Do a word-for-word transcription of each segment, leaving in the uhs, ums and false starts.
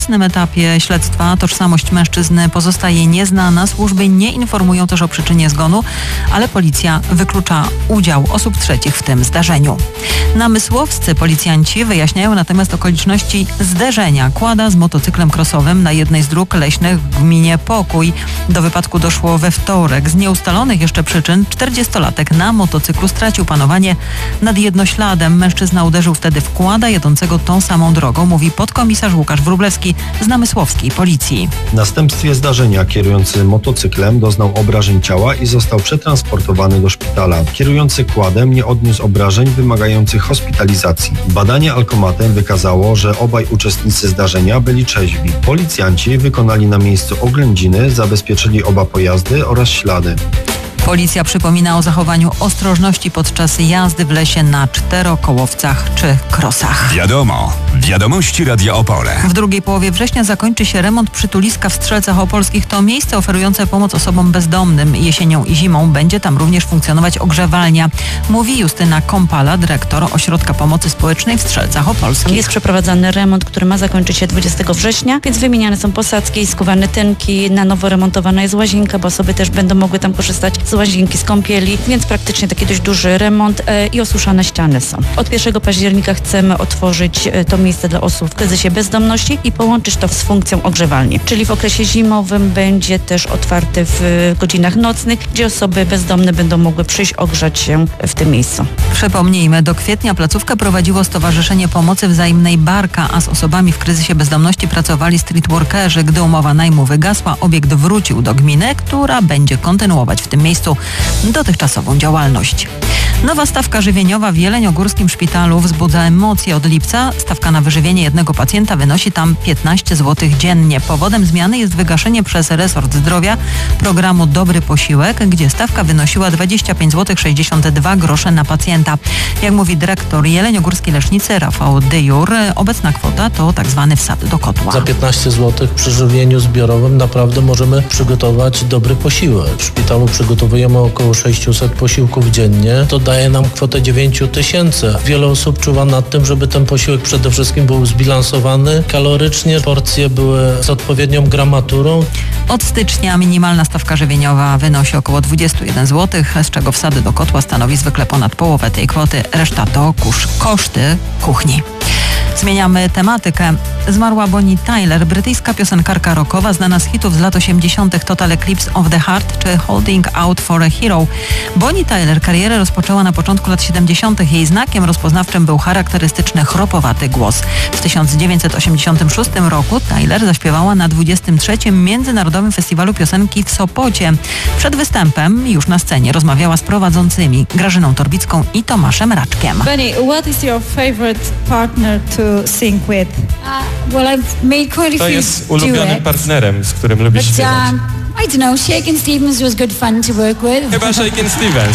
Na tym etapie śledztwa tożsamość mężczyzny pozostaje nieznana. Służby nie informują też o przyczynie zgonu, ale policja wyklucza udział osób trzecich w tym zdarzeniu. Namysłowscy policjanci wyjaśniają natomiast okoliczności zderzenia quada z motocyklem crossowym na jednej z dróg leśnych w gminie Pokój. Do wypadku doszło we wtorek. Z nieustalonych jeszcze przyczyn czterdziestolatek na motocyklu stracił panowanie nad jednośladem. Mężczyzna uderzył wtedy w quada jadącego tą samą drogą, mówi podkomisarz Łukasz Wróblewski z namysłowskiej policji. W następstwie zdarzenia kierujący motocyklem doznał obrażeń ciała i został przetransportowany do szpitala. Kierujący quadem nie odniósł obrażeń wymagających hospitalizacji. Badanie alkomatem wykazało, że obaj uczestnicy zdarzenia byli trzeźwi. Policjanci wykonali na miejscu oględziny, zabezpieczyli oba pojazdy oraz ślady. Policja przypomina o zachowaniu ostrożności podczas jazdy w lesie na czterokołowcach czy krosach. Wiadomo, wiadomości Radia Opole. W drugiej połowie września zakończy się remont przytuliska w Strzelcach Opolskich. To miejsce oferujące pomoc osobom bezdomnym. Jesienią i zimą będzie tam również funkcjonować ogrzewalnia. Mówi Justyna Kompala, dyrektor Ośrodka Pomocy Społecznej w Strzelcach Opolskich. Jest przeprowadzany remont, który ma zakończyć się dwudziestego września, więc wymieniane są posadzki, skuwane tynki, na nowo remontowana jest łazienka, bo osoby też będą mogły tam korzystać z łazienki, z kąpieli, więc praktycznie taki dość duży remont e, i osuszane ściany są. Od pierwszego października chcemy otworzyć e, to miejsce dla osób w kryzysie bezdomności i połączyć to z funkcją ogrzewalni. Czyli w okresie zimowym będzie też otwarte w e, godzinach nocnych, gdzie osoby bezdomne będą mogły przyjść ogrzać się w tym miejscu. Przypomnijmy, do kwietnia placówkę prowadziło Stowarzyszenie Pomocy Wzajemnej Barka, a z osobami w kryzysie bezdomności pracowali streetworkerzy. Gdy umowa najmu wygasła, obiekt wrócił do gminy, która będzie kontynuować w tym miejscu dotychczasową działalność. Nowa stawka żywieniowa w Jeleniogórskim Szpitalu wzbudza emocje. Od lipca stawka na wyżywienie jednego pacjenta wynosi tam piętnaście złotych dziennie. Powodem zmiany jest wygaszenie przez resort zdrowia programu Dobry Posiłek, gdzie stawka wynosiła dwadzieścia pięć złotych sześćdziesiąt dwa grosze na pacjenta. Jak mówi dyrektor jeleniogórskiej lecznicy Rafał Dyjur, obecna kwota to tak zwany wsad do kotła. Za piętnaście złotych przy żywieniu zbiorowym naprawdę możemy przygotować dobry posiłek. W szpitalu przygotowujemy około sześćset posiłków dziennie. To daje nam kwotę dziewięć tysięcy. Wiele osób czuwa nad tym, żeby ten posiłek przede wszystkim był zbilansowany kalorycznie, porcje były z odpowiednią gramaturą. Od stycznia minimalna stawka żywieniowa wynosi około dwadzieścia jeden złotych, z czego wsady do kotła stanowi zwykle ponad połowę tej kwoty. Reszta to kurz, koszty kuchni. Zmieniamy tematykę. Zmarła Bonnie Tyler, brytyjska piosenkarka rockowa, znana z hitów z lat osiemdziesiątych Total Eclipse of the Heart czy Holding Out for a Hero. Bonnie Tyler karierę rozpoczęła na początku lat siedemdziesiątych. Jej znakiem rozpoznawczym był charakterystyczny, chropowaty głos. W tysiąc dziewięćset osiemdziesiątym szóstym roku Tyler zaśpiewała na dwudziestym trzecim Międzynarodowym Festiwalu Piosenki w Sopocie. Przed występem już na scenie rozmawiała z prowadzącymi Grażyną Torbicką i Tomaszem Raczkiem. Bonnie, what is your favorite partner to sing with? Uh, well, I've made quite a To few jest ulubionym duets, partnerem, z którym lubię but śpiewać. um, I don't know, Shakin' Stevens was good fun to work with. Chyba Shakin' Stevens.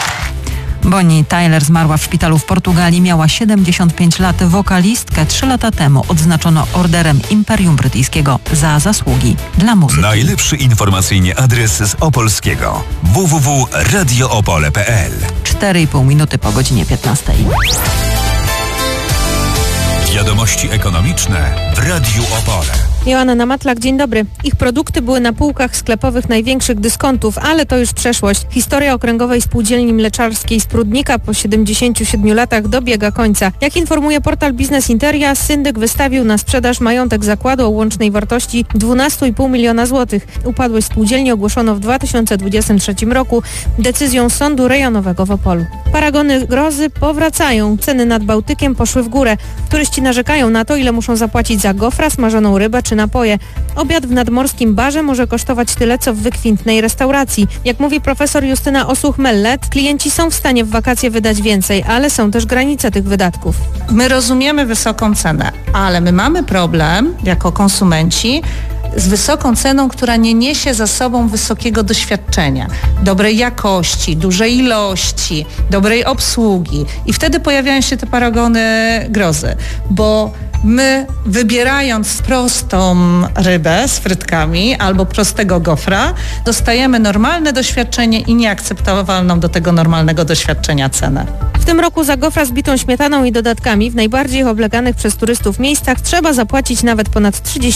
Bonnie Tyler zmarła w szpitalu w Portugalii. Miała siedemdziesiąt pięć lat. Wokalistkę trzy lata temu odznaczono orderem Imperium Brytyjskiego za zasługi dla muzyki. Najlepszy informacyjnie adres z Opolskiego. w w w kropka radio opole kropka p l. cztery i pół minuty po godzinie piętnastej. Wiadomości ekonomiczne w Radiu Opole. Joanna Matlak, dzień dobry. Ich produkty były na półkach sklepowych największych dyskontów, ale to już przeszłość. Historia Okręgowej Spółdzielni Mleczarskiej z Prudnika po siedemdziesięciu siedmiu latach dobiega końca. Jak informuje portal Biznes Interia, syndyk wystawił na sprzedaż majątek zakładu o łącznej wartości dwanaście i pół miliona złotych. Upadłość spółdzielni ogłoszono w dwa tysiące dwudziestym trzecim roku decyzją Sądu Rejonowego w Opolu. Paragony grozy powracają. Ceny nad Bałtykiem poszły w górę. Turyści narzekają na to, ile muszą zapłacić za gofra, smażoną rybę czy napoje. Obiad w nadmorskim barze może kosztować tyle, co w wykwintnej restauracji. Jak mówi profesor Justyna Osuch-Mellet, klienci są w stanie w wakacje wydać więcej, ale są też granice tych wydatków. My rozumiemy wysoką cenę, ale my mamy problem jako konsumenci z wysoką ceną, która nie niesie za sobą wysokiego doświadczenia, dobrej jakości, dużej ilości, dobrej obsługi i wtedy pojawiają się te paragony grozy, bo my wybierając prostą rybę z frytkami albo prostego gofra, dostajemy normalne doświadczenie i nieakceptowalną do tego normalnego doświadczenia cenę. W tym roku za gofra z bitą śmietaną i dodatkami w najbardziej obleganych przez turystów miejscach trzeba zapłacić nawet ponad trzydzieści